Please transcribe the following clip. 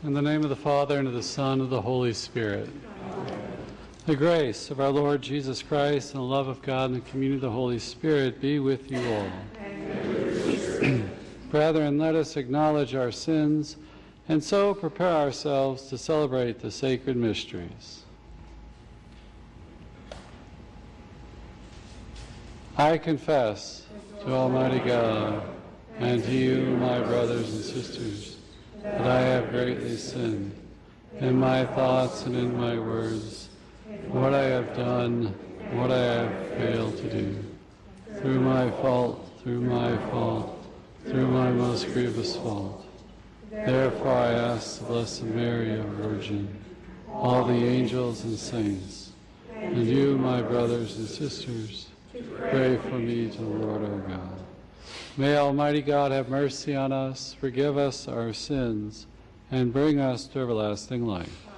In the name of the Father, and of the Son, and of the Holy Spirit. The grace of our Lord Jesus Christ, and the love of God, and the communion of the Holy Spirit be with you all. Brethren, let us acknowledge our sins, and so prepare ourselves to celebrate the sacred mysteries. I confess to Almighty God, and to you, my brothers and sisters, that I have greatly sinned in my thoughts and in my words, what I have done, what I have failed to do, through my fault, through my most grievous fault. Therefore I ask the Blessed Mary, our Virgin, all the angels and saints, and you, my brothers and sisters, pray for me to the Lord our God. May Almighty God have mercy on us, forgive us our sins, and bring us to everlasting life.